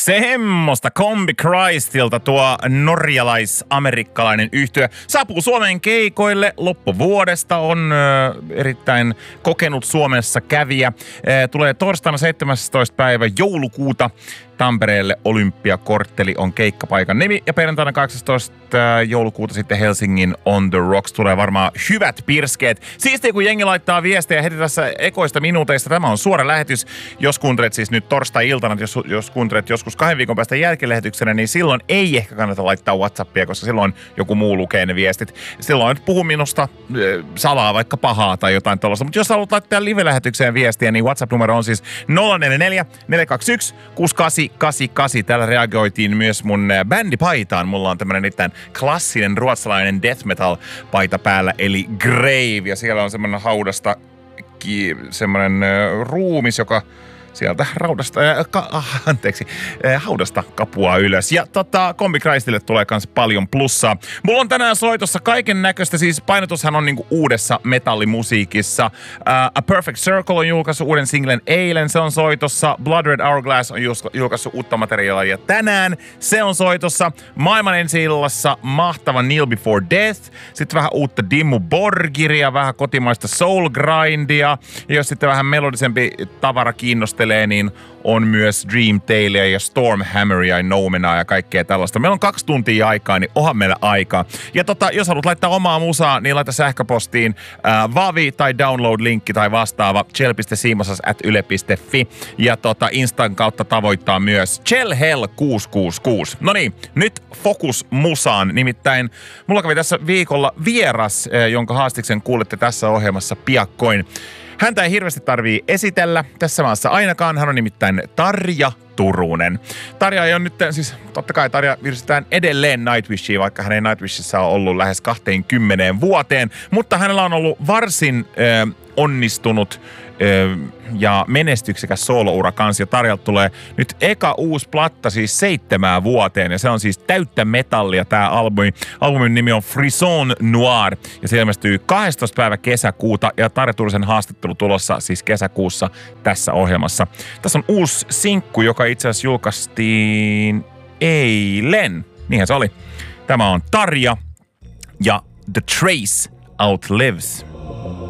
Semmosta Kombi Christilta tuo norjalais-amerikkalainen yhtye saapuu Suomeen keikoille loppuvuodesta. On erittäin kokenut Suomessa kävijä. Tulee torstaina 17. päivä joulukuuta Tampereelle. Olympiakortteli on keikkapaikan nimi. Ja perjantaina 18. joulukuuta sitten Helsingin On The Rocks. Tulee varmaan hyvät pirskeet. Siistiä, kun jengi laittaa viestejä heti tässä ekoista minuuteista. Tämä on suora lähetys. Jos kuuntelet siis nyt torstai-iltana, jos kuuntelet joskus 2 viikon päästä jälkilähetyksenä, niin silloin ei ehkä kannata laittaa WhatsAppia, koska silloin joku muu lukee ne viestit. Silloin puhu minusta salaa vaikka pahaa tai jotain tuollaista. Mutta jos haluat laittaa live-lähetykseen viestiä, niin WhatsApp-numero on siis 044 421 6888. Täällä reagoitiin myös mun bändipaitaan. Mulla on tämmönen erittäin klassinen ruotsalainen death metal paita päällä, eli Grave. Ja siellä on semmonen haudasta semmonen ruumis, joka sieltä haudasta kapuaa ylös. Ja Kombi Christille tulee kans paljon plussaa. Mulla on tänään soitossa kaiken näköistä, siis painotushan on niinku uudessa metallimusiikissa. A Perfect Circle on julkaissut uuden singlen eilen, se on soitossa. Blood Red Hourglass on julkaissut uutta materiaalia tänään, se on soitossa. Maailman ensi-illassa mahtava Kneel Before Death, sitten vähän uutta Dimmu Borgiria, vähän kotimaista soul grindia. Ja jos sitten vähän melodisempi tavara kiinnostaa, niin on myös Dream Tailia ja Stormhammeria ja Noumenaa ja kaikkea tällaista. Meillä on 2 tuntia aikaa, niin onhan meillä aikaa. Ja jos haluat laittaa omaa musaa, niin laita sähköpostiin vavi tai download-linkki tai vastaava chell.siimosas@yle.fi ja Instan kautta tavoittaa myös chellhell666. No niin, nyt fokus musaan. Nimittäin mulla kävi tässä viikolla vieras, jonka haastiksen kuulette tässä ohjelmassa piakkoin. Häntä ei hirveästi tarvii esitellä tässä maassa ainakaan. Hän on nimittäin Tarja Turunen. Tarja ei ole nyt, siis totta kai Tarja virsitään edelleen Nightwishia, vaikka hän ei Nightwishissa ole ollut lähes 20 vuoteen. Mutta hänellä on ollut varsin onnistunut ja menestyksekäs sooloura kanssa. Ja Tarjalta tulee nyt eka uusi platta siis 7 vuoteen. Ja se on siis täyttä metallia tää albumi. Albumin nimi on Frisson Noir. Ja se ilmestyy 12. päivä kesäkuuta. Ja Tarja Turusen haastattelu tulossa siis kesäkuussa tässä ohjelmassa. Tässä on uusi sinkku, joka itse asiassa julkaistiin eilen. Niinhän se oli. Tämä on Tarja ja The Trace Outlives.